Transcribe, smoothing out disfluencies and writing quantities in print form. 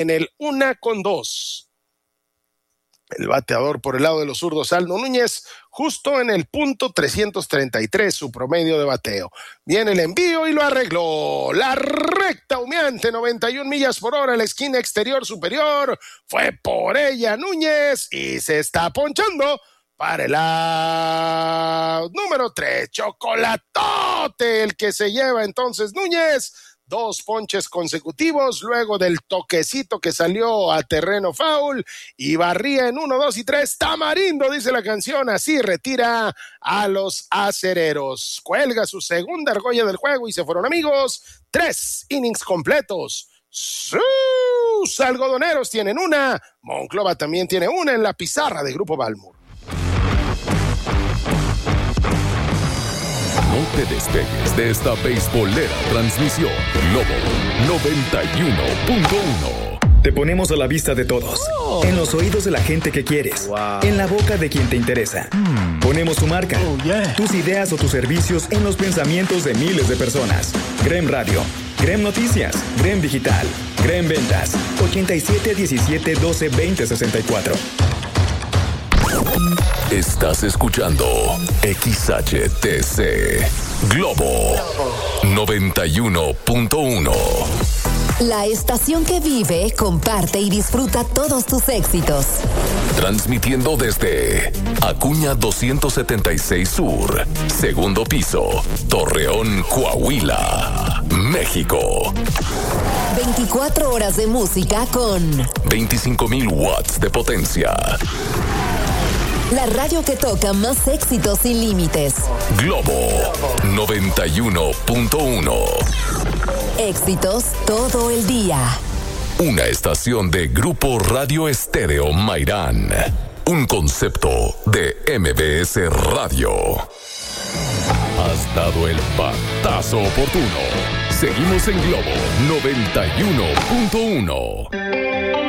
en el 1-2. El bateador por el lado de los zurdos, Aldo Núñez, justo en el punto 333, su promedio de bateo. Viene el envío y lo arregló. La recta humeante, 91 millas por hora, la esquina exterior superior. Fue por ella Núñez y se está ponchando para el out número 3. Chocolatote el que se lleva entonces Núñez. 2 ponches consecutivos luego del toquecito que salió a terreno foul y barría en 1, 2 y 3. Tamarindo, dice la canción, así retira a los acereros. Cuelga su segunda argolla del juego y se fueron amigos. 3 innings completos. Sus algodoneros tienen una. Monclova también tiene una en la pizarra de Grupo Balmur. No te despegues de esta beisbolera transmisión. Globo 91.1. Te ponemos a la vista de todos. En los oídos de la gente que quieres. En la boca de quien te interesa. Ponemos tu marca, tus ideas o tus servicios en los pensamientos de miles de personas. Grem Radio, Grem Noticias, Grem Digital, Grem Ventas. 87 17 12 20 64. Estás escuchando XHTC Globo 91.1. La estación que vive, comparte y disfruta todos tus éxitos. Transmitiendo desde Acuña 276 Sur, segundo piso, Torreón, Coahuila, México. 24 horas de música con 25,000 watts de potencia. La radio que toca más éxitos sin límites. Globo 91.1. Éxitos todo el día. Una estación de Grupo Radio Estéreo Mairán. Un concepto de MBS Radio. Has dado el batazo oportuno. Seguimos en Globo 91.1.